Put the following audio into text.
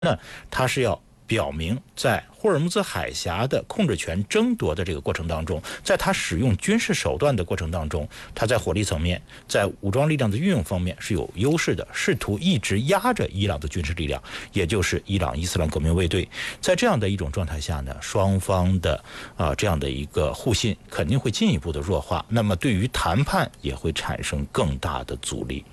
呢，它是要表明在霍尔木兹海峡的控制权争夺的这个过程当中，在他使用军事手段的过程当中，他在火力层面，在武装力量的运用方面是有优势的，试图一直压着伊朗的军事力量，也就是伊朗伊斯兰革命卫队。在这样的一种状态下呢，双方的这样的一个互信肯定会进一步的弱化，那么对于谈判也会产生更大的阻力。